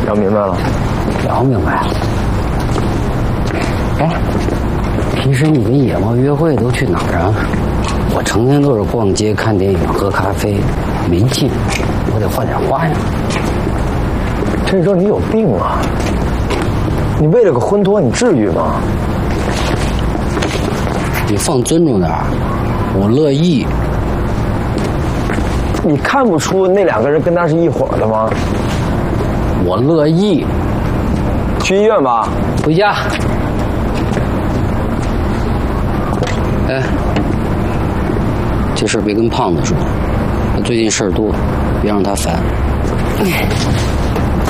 聊明白了？ 聊明白了。哎，平时你跟野猫约会都去哪儿啊？我成天都是逛街、看电影、喝咖啡，没劲。我得换点花样。 陈宇说你有病啊！你为了个婚托，你至于吗？ 你放尊重点，我乐意。 你看不出那两个人跟他是一伙的吗？ 我乐意。 去医院吧。 回家。哎，这事别跟胖子说，他最近事儿多，别让他烦。